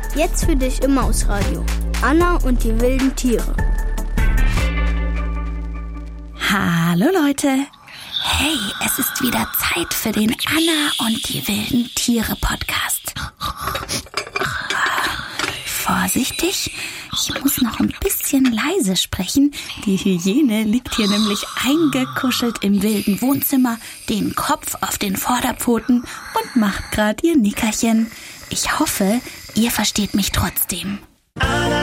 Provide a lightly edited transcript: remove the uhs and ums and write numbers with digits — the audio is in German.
Jetzt für dich im Mausradio. Anna und die wilden Tiere. Hallo Leute. Hey, es ist wieder Zeit für den Anna und die wilden Tiere Podcast. Vorsichtig, ich muss noch ein bisschen leise sprechen. Die Hyäne liegt hier nämlich eingekuschelt im wilden Wohnzimmer, den Kopf auf den Vorderpfoten und macht gerade ihr Nickerchen. Ich hoffe, ihr versteht mich trotzdem.